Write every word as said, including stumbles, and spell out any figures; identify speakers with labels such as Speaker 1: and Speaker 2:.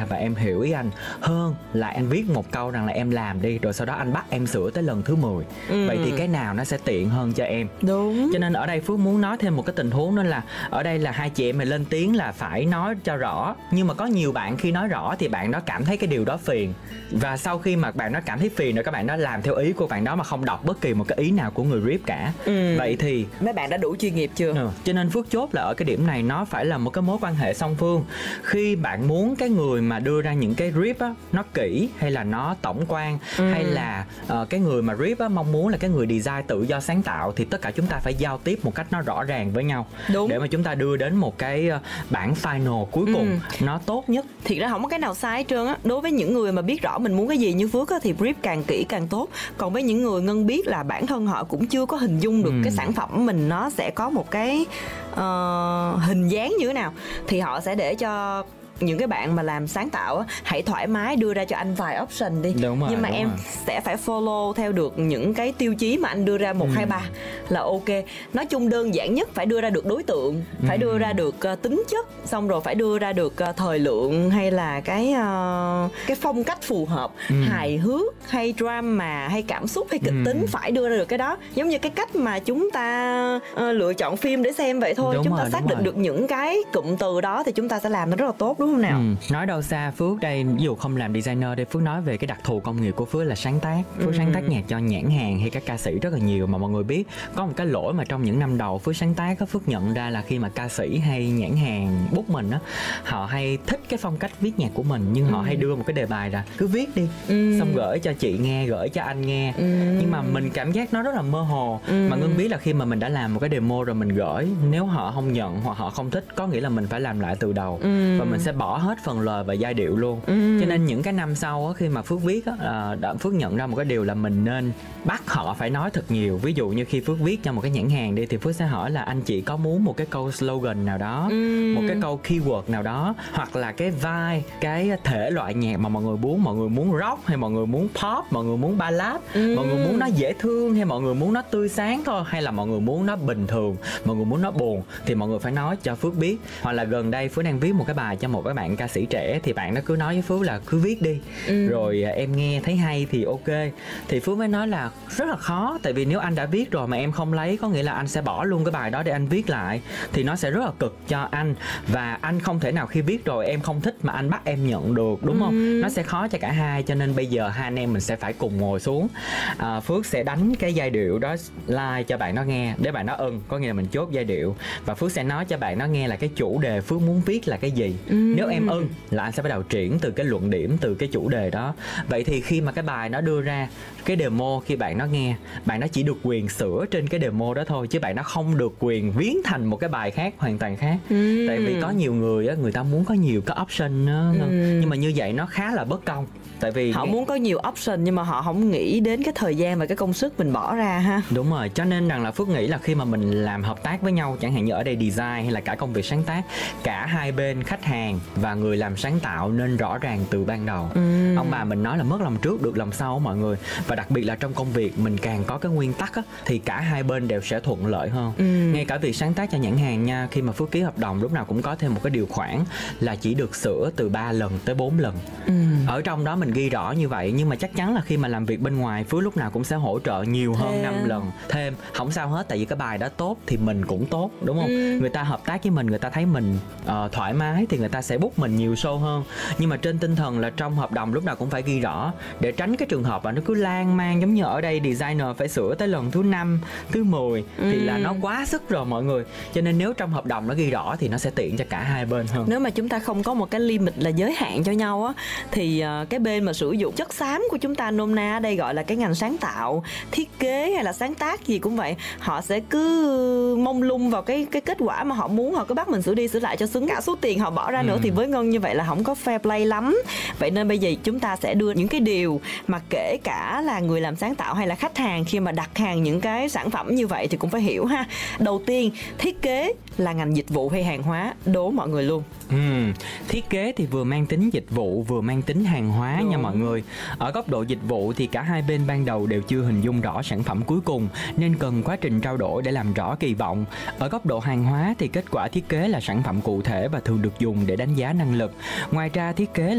Speaker 1: ra và em hiểu ý anh, hơn là anh viết một câu rằng là em làm đi rồi sau đó anh bắt em sửa tới lần thứ mười. ừ. Vậy thì cái nào nó sẽ tiện hơn cho em?
Speaker 2: Đúng.
Speaker 1: Cho nên ở đây Phước muốn nói thêm một cái tình huống, đó là ở đây là hai chị em mình lên tiếng là phải nói cho rõ, nhưng mà có nhiều bạn khi nói rõ thì bạn đó cảm thấy cái điều đó phiền, và sau khi mà bạn đó cảm thấy phiền rồi các bạn đó làm theo ý của bạn đó mà không đọc bất kỳ một cái ý nào của người rip cả. ừ. Vậy thì
Speaker 2: mấy bạn đã đủ chuyên nghiệp chưa?
Speaker 1: Ừ. Cho nên Phước chốt là ở cái điểm này nó phải là một cái mối quan hệ song phương. Khi bạn muốn cái người mà đưa ra những cái rip á nó kỹ hay là nó tổng quan, ừ. hay là uh, cái người mà rip á mong muốn là cái người design tự do sáng tạo, thì tất cả chúng ta phải giao tiếp một cách nó rõ ràng với nhau. Đúng. Để mà chúng ta đưa đến một cái bản final cuối cùng ừ. nó tốt nhất.
Speaker 2: Thiệt ra không có cái nào sai hết trơn á. Đối với những người mà biết rõ mình muốn cái gì như Phước á, thì brief càng kỹ càng tốt. Còn với những người Ngân biết là bản thân họ cũng chưa có hình dung được ừ. cái sản phẩm mình nó sẽ có một cái uh, hình dáng như thế nào, thì họ sẽ để cho những cái bạn mà làm sáng tạo á, hãy thoải mái đưa ra cho anh vài option đi.
Speaker 1: Đúng rồi,
Speaker 2: nhưng mà
Speaker 1: đúng
Speaker 2: em
Speaker 1: rồi.
Speaker 2: sẽ phải follow theo được những cái tiêu chí mà anh đưa ra một, hai, ba là ok. Nói chung đơn giản nhất phải đưa ra được đối tượng, phải đưa ra được uh, tính chất, xong rồi phải đưa ra được uh, thời lượng hay là cái uh, cái phong cách phù hợp, ừ. hài hước hay drama hay cảm xúc hay kịch tính, phải đưa ra được cái đó. Giống như cái cách mà chúng ta uh, lựa chọn phim để xem vậy thôi. Đúng chúng rồi, ta xác định rồi. được những cái cụm từ đó thì chúng ta sẽ làm nó rất là tốt, đúng không nào?
Speaker 1: Ừ. Nói đâu xa Phước đây, ví dụ không làm designer đây, Phước nói về cái đặc thù công nghiệp của Phước là sáng tác. Phước ừ. sáng tác nhạc cho nhãn hàng hay các ca sĩ rất là nhiều. Mà mọi người biết có một cái lỗi mà trong những năm đầu Phước sáng tác á, Phước nhận ra là khi mà ca sĩ hay nhãn hàng book mình á, họ hay thích cái phong cách viết nhạc của mình, nhưng ừ. họ hay đưa một cái đề bài là cứ viết đi, ừ. xong gửi cho chị nghe, gửi cho anh nghe, ừ. nhưng mà mình cảm giác nó rất là mơ hồ. ừ. Mà Ngân biết là khi mà mình đã làm một cái demo rồi mình gửi, nếu họ không nhận hoặc họ không thích, có nghĩa là mình phải làm lại từ đầu, ừ. và mình sẽ bỏ hết phần lời và giai điệu luôn. ừ. Cho nên những cái năm sau á, khi mà Phước viết á, đã Phước nhận ra một cái điều là mình nên bắt họ phải nói thật nhiều. Ví dụ như khi Phước viết cho một cái nhãn hàng đi, thì Phước sẽ hỏi là anh chị có muốn một cái câu slogan nào đó, ừ. một cái câu keyword nào đó, hoặc là cái vibe, cái thể loại nhạc mà mọi người muốn. Mọi người muốn rock hay mọi người muốn pop, mọi người muốn ballad, ừ. mọi người muốn nó dễ thương hay mọi người muốn nó tươi sáng thôi, hay là mọi người muốn nó bình thường, mọi người muốn nó buồn, thì mọi người phải nói cho Phước biết. Hoặc là gần đây Phước đang viết một cái bài cho một cái bạn ca sĩ trẻ, thì bạn nó cứ nói với Phước là cứ viết đi, ừ. rồi em nghe thấy hay thì ok. Thì Phước mới nói là rất là khó, tại vì nếu anh đã viết rồi mà em không lấy, có nghĩa là anh sẽ bỏ luôn cái bài đó để anh viết lại, thì nó sẽ rất là cực cho anh, và anh không thể nào khi viết rồi em không thích mà anh bắt em nhận được, đúng không? ừ. Nó sẽ khó cho cả hai. Cho nên bây giờ hai anh em mình sẽ phải cùng ngồi xuống, à, Phước sẽ đánh cái giai điệu đó live cho bạn nó nghe, để bạn nó ưng, có nghĩa là mình chốt giai điệu, và Phước sẽ nói cho bạn nó nghe là cái chủ đề Phước muốn viết là cái gì. ừ. Nếu em ưng là anh sẽ bắt đầu triển từ cái luận điểm, từ cái chủ đề đó. Vậy thì khi mà cái bài nó đưa ra cái demo, khi bạn nó nghe, bạn nó chỉ được quyền sửa trên cái demo đó thôi, chứ bạn nó không được quyền biến thành một cái bài khác hoàn toàn khác. ừ. Tại vì có nhiều người á, người ta muốn có nhiều cái option đó, ừ. nhưng mà như vậy nó khá là bất công. Tại vì
Speaker 2: họ muốn có nhiều option nhưng mà họ không nghĩ đến cái thời gian và cái công sức mình bỏ ra ha.
Speaker 1: Đúng rồi, cho nên rằng là Phước nghĩ là khi mà mình làm hợp tác với nhau, chẳng hạn như ở đây design hay là cả công việc sáng tác, cả hai bên khách hàng và người làm sáng tạo nên rõ ràng từ ban đầu. ừ. Ông bà mình nói là mất lòng trước được lòng sau mọi người, và đặc biệt là trong công việc mình càng có cái nguyên tắc á, thì cả hai bên đều sẽ thuận lợi hơn. ừ. Ngay cả việc sáng tác cho nhãn hàng nha, khi mà Phước ký hợp đồng lúc nào cũng có thêm một cái điều khoản là chỉ được sửa từ ba lần tới bốn lần. ừ. Ở trong đó mình ghi rõ như vậy, nhưng mà chắc chắn là khi mà làm việc bên ngoài, Phước lúc nào cũng sẽ hỗ trợ nhiều hơn thêm. năm lần thêm, không sao hết, tại vì cái bài đó tốt thì mình cũng tốt, đúng không? ừ. Người ta hợp tác với mình, người ta thấy mình uh, thoải mái thì người ta sẽ book mình nhiều show hơn. Nhưng mà trên tinh thần là trong hợp đồng lúc nào cũng phải ghi rõ, để tránh cái trường hợp mà nó cứ lan man, giống như ở đây designer phải sửa tới lần thứ năm, thứ mười thì ừ. là nó quá sức rồi mọi người. Cho nên nếu trong hợp đồng nó ghi rõ thì nó sẽ tiện cho cả hai bên hơn.
Speaker 2: Nếu mà chúng ta không có một cái limit là giới hạn cho nhau á, thì uh, cái bên mà sử dụng chất xám của chúng ta, nôm na ở đây gọi là cái ngành sáng tạo, thiết kế hay là sáng tác gì cũng vậy, họ sẽ cứ mông lung vào cái cái kết quả mà họ muốn, họ cứ bắt mình sửa đi sửa lại cho xứng cả số tiền họ bỏ ra ừ. nữa, thì với Ngân như vậy là không có fair play lắm. Vậy nên bây giờ chúng ta sẽ đưa những cái điều mà kể cả là người làm sáng tạo hay là khách hàng khi mà đặt hàng những cái sản phẩm như vậy thì cũng phải hiểu ha. Đầu tiên, thiết kế là ngành dịch vụ hay hàng hóa? Đố mọi người luôn.
Speaker 1: ừ. Thiết kế thì vừa mang tính dịch vụ vừa mang tính hàng hóa. Đúng. Nha mọi người. Ở góc độ dịch vụ thì cả hai bên ban đầu đều chưa hình dung rõ sản phẩm cuối cùng, nên cần quá trình trao đổi để làm rõ kỳ vọng. Ở góc độ hàng hóa thì kết quả thiết kế là sản phẩm cụ thể và thường được dùng để đánh giá năng lực. Ngoài ra thiết kế